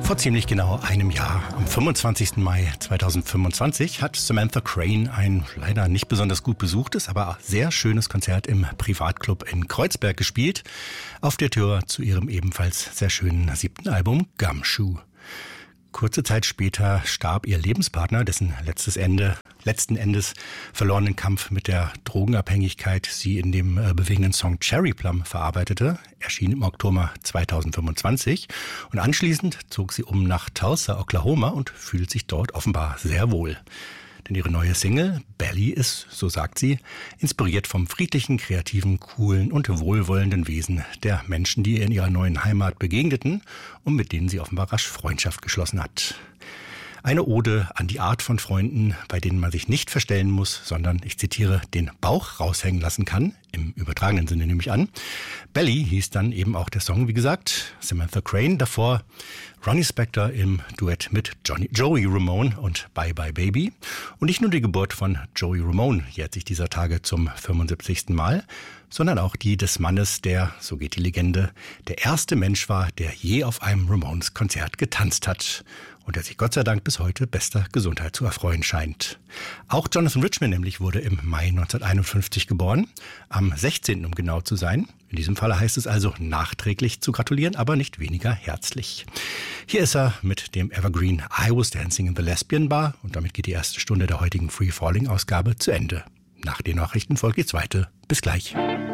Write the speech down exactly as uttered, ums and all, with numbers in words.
Vor ziemlich genau einem Jahr, am fünfundzwanzigsten Mai zweitausendfünfundzwanzig, hat Samantha Crain ein leider nicht besonders gut besuchtes, aber sehr schönes Konzert im Privatclub in Kreuzberg gespielt, auf der Tour zu ihrem ebenfalls sehr schönen siebten Album Gumshoe. Kurze Zeit später starb ihr Lebenspartner, dessen letztes Ende, letzten Endes verlorenen Kampf mit der Drogenabhängigkeit sie in dem äh, bewegenden Song Cherry Plum verarbeitete, erschien im Oktober zweitausendfünfundzwanzig und anschließend zog sie um nach Tulsa, Oklahoma und fühlt sich dort offenbar sehr wohl. Denn ihre neue Single, Belly, ist, so sagt sie, inspiriert vom friedlichen, kreativen, coolen und wohlwollenden Wesen der Menschen, die ihr in ihrer neuen Heimat begegneten und mit denen sie offenbar rasch Freundschaft geschlossen hat. Eine Ode an die Art von Freunden, bei denen man sich nicht verstellen muss, sondern, ich zitiere, den Bauch raushängen lassen kann, im übertragenen Sinne nehme ich an. Belly hieß dann eben auch der Song, wie gesagt, Samantha Crain, davor Ronnie Spector im Duett mit Johnny, Joey Ramone und Bye Bye Baby. Und nicht nur die Geburt von Joey Ramone jährt sich dieser Tage zum fünfundsiebzigsten Mal, sondern auch die des Mannes, der, so geht die Legende, der erste Mensch war, der je auf einem Ramones-Konzert getanzt hat und der sich Gott sei Dank bis heute bester Gesundheit zu erfreuen scheint. Auch Jonathan Richman nämlich wurde im Mai neunzehnhunderteinundfünfzig geboren, am sechzehnten um genau zu sein. In diesem Falle heißt es also nachträglich zu gratulieren, aber nicht weniger herzlich. Hier ist er mit dem Evergreen I Was Dancing in the Lesbian Bar und damit geht die erste Stunde der heutigen Free Falling Ausgabe zu Ende. Nach den Nachrichten folgt die zweite. Bis gleich.